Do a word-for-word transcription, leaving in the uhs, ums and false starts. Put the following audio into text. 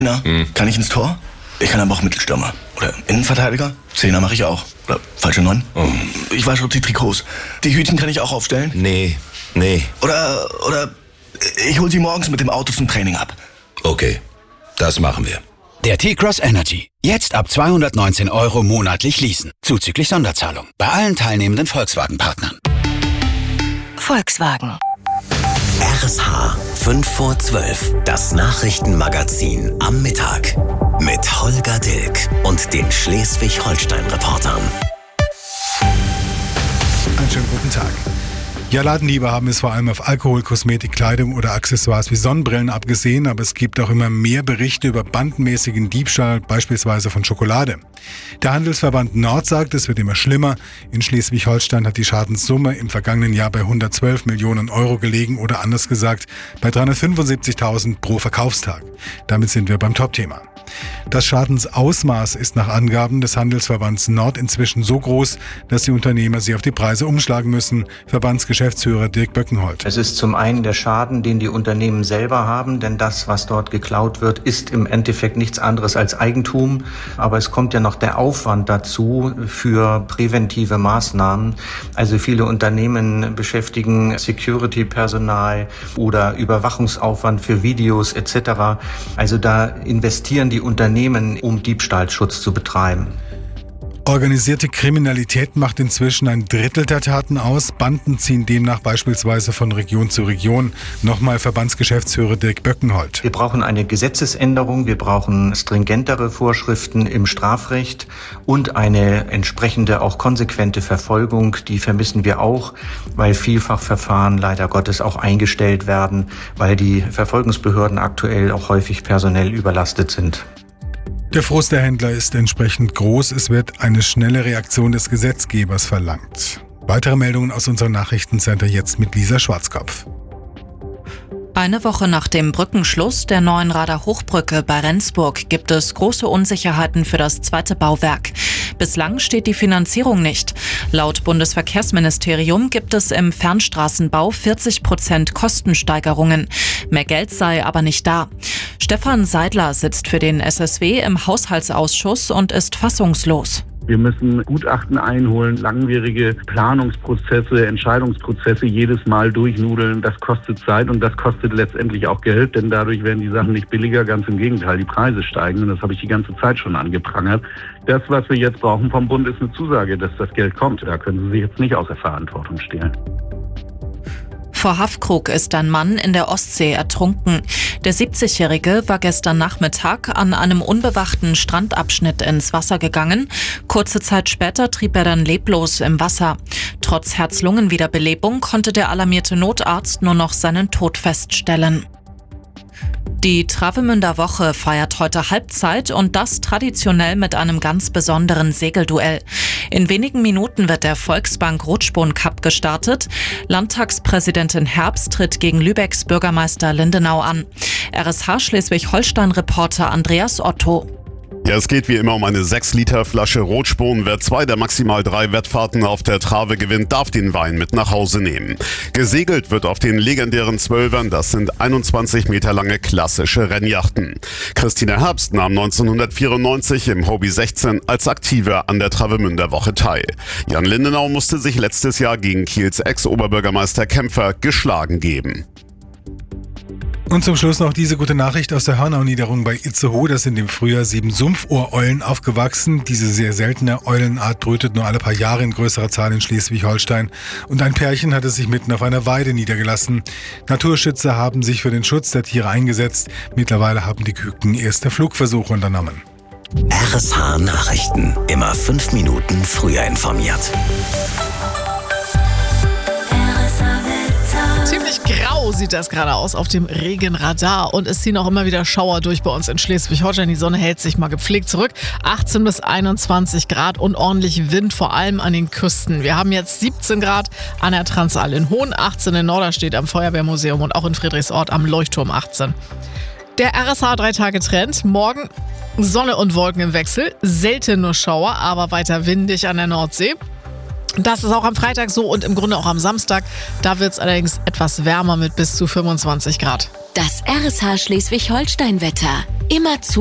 Na, hm. kann ich ins Tor? Ich kann aber auch Mittelstürmer. Oder Innenverteidiger. Zehner mache ich auch. Oder falsche Neun. Oh. Ich wasche die Trikots. Die Hütchen kann ich auch aufstellen. Nee, nee. Oder, oder ich hol sie morgens mit dem Auto zum Training ab. Okay, das machen wir. Der T-Cross Energy. Jetzt ab zweihundertneunzehn Euro monatlich leasen. Zuzüglich Sonderzahlung. Bei allen teilnehmenden Volkswagen-Partnern. Volkswagen. R S H fünf vor zwölf. Das Nachrichtenmagazin am Mittag. Mit Holger Dilk und den Schleswig-Holstein-Reportern. Einen schönen guten Tag. Ja, Ladendiebe haben es vor allem auf Alkohol, Kosmetik, Kleidung oder Accessoires wie Sonnenbrillen abgesehen, aber es gibt auch immer mehr Berichte über bandenmäßigen Diebstahl, beispielsweise von Schokolade. Der Handelsverband Nord sagt, es wird immer schlimmer. In Schleswig-Holstein hat die Schadenssumme im vergangenen Jahr bei hundertzwölf Millionen Euro gelegen oder anders gesagt bei dreihundertfünfundsiebzigtausend pro Verkaufstag. Damit sind wir beim Top-Thema. Das Schadensausmaß ist nach Angaben des Handelsverbands Nord inzwischen so groß, dass die Unternehmer sie auf die Preise umschlagen müssen. Verbandsgeschäftsführer Dirk Böckenholt. Es ist zum einen der Schaden, den die Unternehmen selber haben, denn das, was dort geklaut wird, ist im Endeffekt nichts anderes als Eigentum. Aber es kommt ja noch der Aufwand dazu für präventive Maßnahmen. Also viele Unternehmen beschäftigen Security-Personal oder Überwachungsaufwand für Videos et cetera. Also da investieren die Unternehmen, um Diebstahlschutz zu betreiben. Organisierte Kriminalität macht inzwischen ein Drittel der Taten aus. Banden ziehen demnach beispielsweise von Region zu Region. Nochmal Verbandsgeschäftsführer Dirk Böckenholt. Wir brauchen eine Gesetzesänderung, wir brauchen stringentere Vorschriften im Strafrecht und eine entsprechende, auch konsequente Verfolgung. Die vermissen wir auch, weil vielfach Verfahren leider Gottes auch eingestellt werden, weil die Verfolgungsbehörden aktuell auch häufig personell überlastet sind. Der Frust der Händler ist entsprechend groß. Es wird eine schnelle Reaktion des Gesetzgebers verlangt. Weitere Meldungen aus unserem Nachrichtencenter jetzt mit Lisa Schwarzkopf. Eine Woche nach dem Brückenschluss der neuen Rader Hochbrücke bei Rendsburg gibt es große Unsicherheiten für das zweite Bauwerk. Bislang steht die Finanzierung nicht. Laut Bundesverkehrsministerium gibt es im Fernstraßenbau vierzig Prozent Kostensteigerungen. Mehr Geld sei aber nicht da. Stefan Seidler sitzt für den S S W im Haushaltsausschuss und ist fassungslos. Wir müssen Gutachten einholen, langwierige Planungsprozesse, Entscheidungsprozesse jedes Mal durchnudeln. Das kostet Zeit und das kostet letztendlich auch Geld, denn dadurch werden die Sachen nicht billiger, ganz im Gegenteil, die Preise steigen und das habe ich die ganze Zeit schon angeprangert. Das, was wir jetzt brauchen vom Bund, ist eine Zusage, dass das Geld kommt. Da können Sie sich jetzt nicht aus der Verantwortung stehlen. Vor Haffkrug ist ein Mann in der Ostsee ertrunken. Der siebzigjährige war gestern Nachmittag an einem unbewachten Strandabschnitt ins Wasser gegangen. Kurze Zeit später trieb er dann leblos im Wasser. Trotz Herz-Lungen-Wiederbelebung konnte der alarmierte Notarzt nur noch seinen Tod feststellen. Die Travemünder Woche feiert heute Halbzeit und das traditionell mit einem ganz besonderen Segelduell. In wenigen Minuten wird der Volksbank Rotspon Cup gestartet. Landtagspräsidentin Herbst tritt gegen Lübecks Bürgermeister Lindenau an. R S H Schleswig-Holstein-Reporter Andreas Otto. Ja, es geht wie immer um eine sechs Liter Flasche Rotspon. Wer zwei der maximal drei Wettfahrten auf der Trave gewinnt, darf den Wein mit nach Hause nehmen. Gesegelt wird auf den legendären Zwölfern, das sind einundzwanzig Meter lange klassische Rennjachten. Christine Herbst nahm neunzehnhundertvierundneunzig im Hobby sechzehn als Aktive an der Travemünder Woche teil. Jan Lindenau musste sich letztes Jahr gegen Kiels Ex-Oberbürgermeister Kämpfer geschlagen geben. Und zum Schluss noch diese gute Nachricht aus der Hörnau-Niederung bei Itzehoe. Da sind im Frühjahr sieben Sumpfohreulen aufgewachsen. Diese sehr seltene Eulenart brütet nur alle paar Jahre in größerer Zahl in Schleswig-Holstein. Und ein Pärchen hatte sich mitten auf einer Weide niedergelassen. Naturschützer haben sich für den Schutz der Tiere eingesetzt. Mittlerweile haben die Küken erste Flugversuche unternommen. R S H Nachrichten. Immer fünf Minuten früher informiert. Ziemlich grau sieht das gerade aus auf dem Regenradar und es ziehen auch immer wieder Schauer durch bei uns in Schleswig-Holstein. Die Sonne hält sich mal gepflegt zurück. achtzehn bis einundzwanzig Grad und ordentlich Wind, vor allem an den Küsten. Wir haben jetzt siebzehn Grad an der Transall in Hohn, achtzehn in Norderstedt am Feuerwehrmuseum und auch in Friedrichsort am Leuchtturm achtzehn. Der R S H drei Tage Trend. Morgen Sonne und Wolken im Wechsel. Selten nur Schauer, aber weiter windig an der Nordsee. Das ist auch am Freitag so und im Grunde auch am Samstag. Da wird es allerdings etwas wärmer mit bis zu fünfundzwanzig Grad. Das R S H Schleswig-Holstein-Wetter. Immer zu